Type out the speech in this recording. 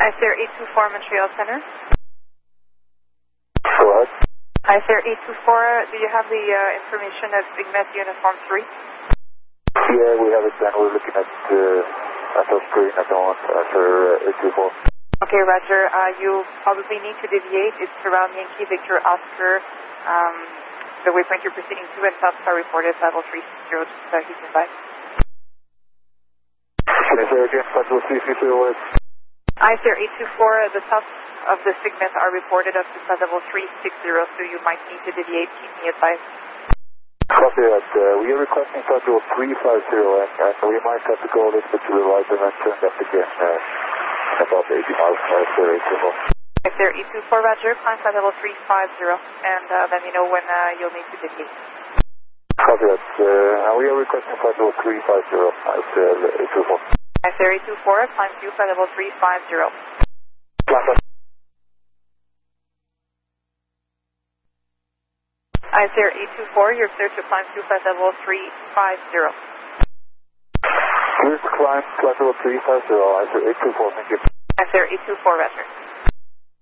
ICR 824 Montreal Center. Go ahead. ICR 824, do you have the information of Igmet Uniform 3? Yeah, we have it done. We're looking at the screen at the moment after 824. Okay, Roger. You probably need to deviate. It's around Yankee Victor Oscar. The waypoint you're proceeding to and stops are reported level 360 to Houston by. Can you say again, Federal 360 West? ICR 824, the stops of the segment are reported up to level 360, so you might need to deviate. Keep me advised. Copy that. We are requesting Federal 350, and we might have to go a little bit to the right and then turn left again about 80 miles per hour. ICR 824, Roger. Climb flight level 350, and let me know when you'll need to deviate. Copy that. We are requesting Federal 350, ICR 824. ICR 824, climb to flight level 350. ICR 824, you're clear to climb to flight level 350. Clear to climb flight level 350, ICR 824, thank you. ICR 824, Roger.